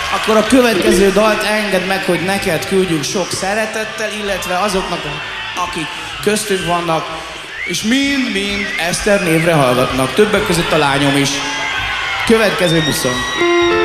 Akkor a következő dalt engedd meg, hogy neked küldjünk sok szeretettel, illetve azoknak, akik köztünk vannak, és mind-mind Eszter névre hallgatnak. Többek között a lányom is. Következő buszon.